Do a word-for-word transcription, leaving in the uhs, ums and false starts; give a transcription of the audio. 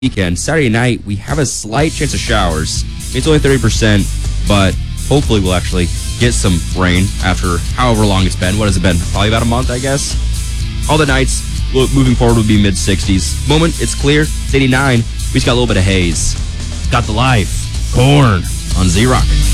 weekend. Saturday night, we have a slight chance of showers. It's only thirty percent, but hopefully we'll actually get some rain after however long it's been. What has it been? Probably about a month, I guess. All the nights moving forward would be mid-sixties. Moment, it's clear. It's eighty-nine. We just got a little bit of haze. Got the life. Corn on Z-Rock.